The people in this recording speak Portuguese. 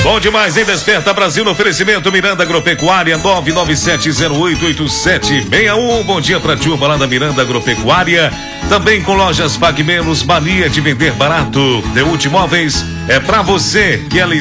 Bom demais, hein? Desperta Brasil no oferecimento Miranda Agropecuária 997088761. Bom dia pra turma lá da Miranda Agropecuária. Também com lojas Pague Menos, mania de vender barato. The Ultimóveis é pra você que ela